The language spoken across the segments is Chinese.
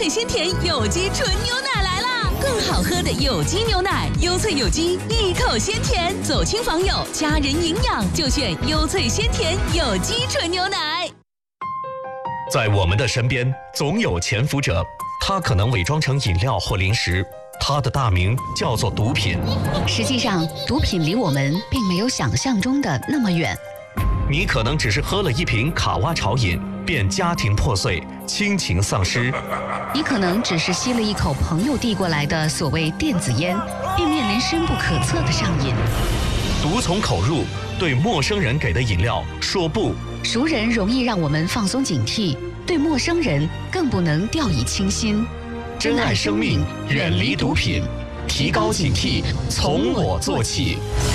鲜甜有机纯牛奶来啦！更好喝的有机牛奶，优萃有机，一口鲜甜，走亲访友，家人营养就选优萃鲜甜有机纯牛奶。 在我们的身边，总有潜伏者，他可能伪装成饮料或零食，他的大名叫做毒品。 实际上，毒品离我们并没有想象中的那么远。 你可能只是喝了一瓶卡哇潮饮，便家庭破碎，亲情丧失； 你可能只是吸了一口朋友递过来的所谓电子烟，便面临深不可测的上瘾。 毒从口入，对陌生人给的饮料说不。 熟人容易让我们放松警惕，对陌生人更不能掉以轻心。 珍爱生命，远离毒品，提高警惕，从我做起。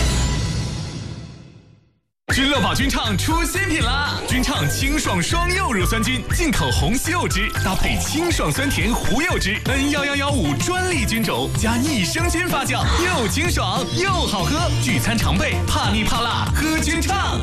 君乐宝君畅出新品啦！君畅清爽双柚乳酸菌，进口红西柚汁，搭配清爽酸甜胡柚汁 ，N11115专利菌种，加益生菌发酵，又清爽又好喝。聚餐常备，怕腻怕辣，喝君畅。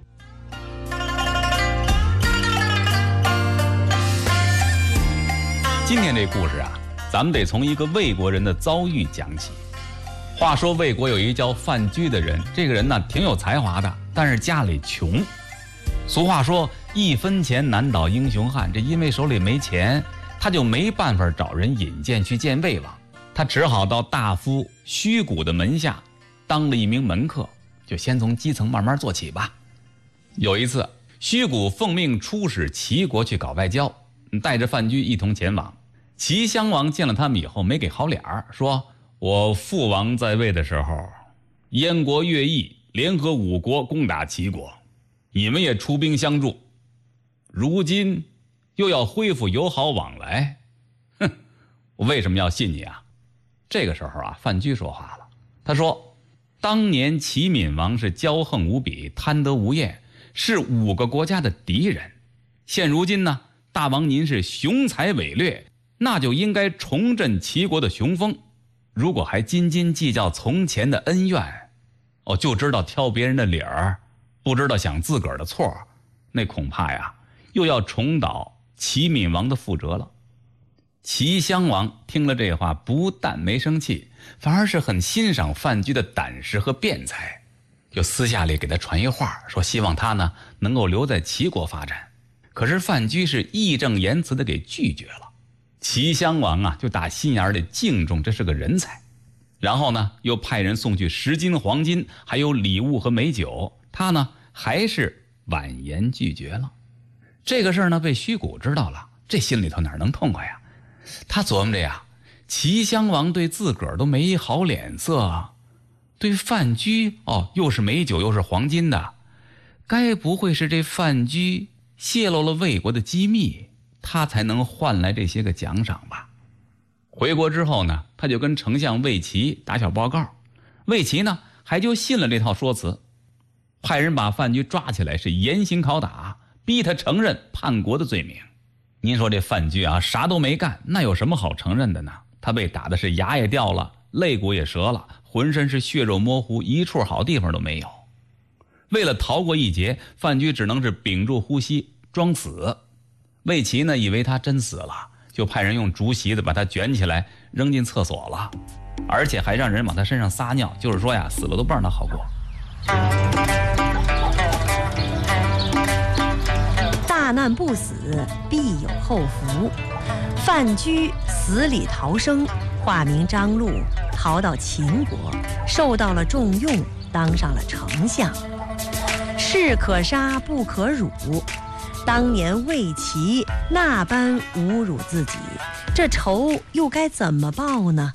今天这故事啊，咱们得从一个魏国人的遭遇讲起。话说魏国有一叫范雎的人，这个人呢挺有才华的，但是家里穷。俗话说一分钱难倒英雄汉，这因为手里没钱，他就没办法找人引荐去见魏王，他只好到大夫虚谷的门下当了一名门客，就先从基层慢慢做起吧。有一次，虚谷奉命出使齐国去搞外交，带着范雎一同前往。齐襄王见了他们以后没给好脸儿，说我父王在位的时候，燕国、乐毅联合5国攻打齐国，你们也出兵相助，如今又要恢复友好往来，哼，我为什么要信你啊？这个时候啊，范雎说话了，他说当年齐闵王是骄横无比，贪得无厌，是5个国家的敌人，现如今呢，大王您是雄才伟略，那就应该重振齐国的雄风。如果还斤斤计较从前的恩怨，就知道挑别人的理儿，不知道想自个儿的错，那恐怕呀又要重蹈齐闵王的覆辙了。齐襄王听了这话，不但没生气，反而是很欣赏范雎的胆识和辩才，就私下里给他传一话，说希望他呢能够留在齐国发展。可是范雎是义正言辞的给拒绝了。齐襄王啊就打心眼里敬重这是个人才，然后呢又派人送去10斤黄金，还有礼物和美酒，他呢还是婉言拒绝了。这个事儿呢被虚谷知道了，这心里头哪能痛快呀？他琢磨着呀，齐襄王对自个儿都没好脸色，对范雎又是美酒又是黄金的，该不会是这范雎泄露了魏国的机密，他才能换来这些个奖赏吧？回国之后呢，他就跟丞相魏齐打小报告，魏齐呢还就信了这套说辞，派人把范雎抓起来，是严刑拷打，逼他承认叛国的罪名。您说这范雎啊，啥都没干，那有什么好承认的呢？他被打的是牙也掉了，肋骨也折了，浑身是血肉模糊，一处好地方都没有。为了逃过一劫，范雎只能是屏住呼吸装死。魏齐呢以为他真死了，就派人用竹席子把他卷起来扔进厕所了，而且还让人往他身上撒尿，就是说呀，死了都不让他好过。 大难不死，必有后福。范雎死里逃生，化名张禄，逃到秦国，受到了重用，当上了丞相。士可杀不可辱，当年魏齐那般侮辱自己，这仇又该怎么报呢？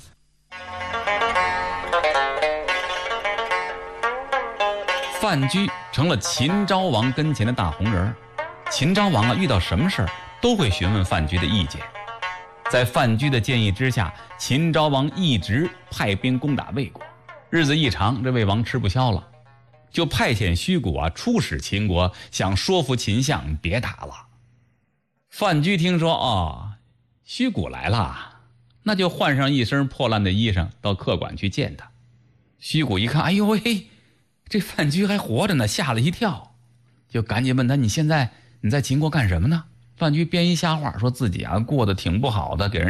范雎成了秦昭王跟前的大红人，秦昭王啊遇到什么事儿都会询问范雎的意见。在范雎的建议之下，秦昭王一直派兵攻打魏国。日子一长，这魏王吃不消了，就派遣虚谷啊出使秦国，想说服秦相别打了。范雎听说虚谷来了，那就换上一身破烂的衣裳到客馆去见他。虚谷一看，哎呦喂，这范雎还活着呢，吓了一跳，就赶紧问他，你现在在秦国干什么呢？范雎编一瞎话，说自己啊过得挺不好的，给人